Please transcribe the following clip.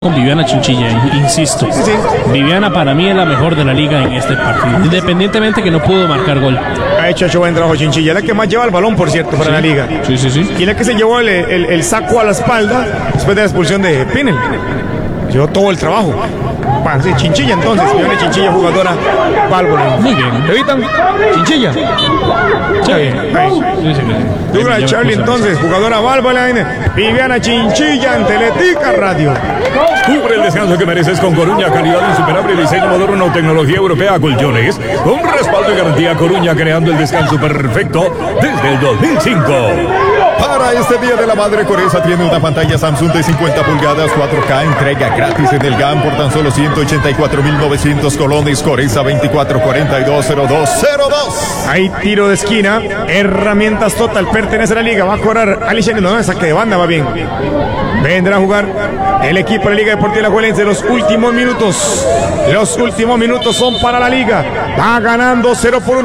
Con Viviana Chinchilla, insisto. Sí. Viviana para mí es la mejor de la liga en este partido, independientemente que no pudo marcar gol. Ha hecho buen trabajo Chinchilla, la que más lleva el balón, por cierto, para la liga. Sí. Y la que se llevó el saco a la espalda después de la expulsión de Pinel. Llevó todo el trabajo. Bueno, sí, Chinchilla entonces, Viviana Chinchilla, jugadora Válvula. Muy bien. ¿Evitan? Chinchilla. Sí. Sí. Douglas Charlie entonces, jugadora Válvula. Viviana Chinchilla en Teletica Radio. Cubre el descanso que mereces con Coruña, calidad insuperable, diseño moderno, tecnología europea, colchones, con respaldo y garantía. Coruña, creando el descanso perfecto desde el 2005. Para este Día de la Madre, Coresa tiene una pantalla Samsung de 50 pulgadas 4K, entrega gratis en el GAM por tan solo 184.900 colones. Coresa 24420202. Hay tiro de esquina, herramientas total, pertenece a la liga, va a cobrar Alicia, no, saque de banda, va bien. Vendrá a jugar el equipo de la Liga Deportiva Alajuelense. Los últimos minutos son para la liga, va ganando 0-1.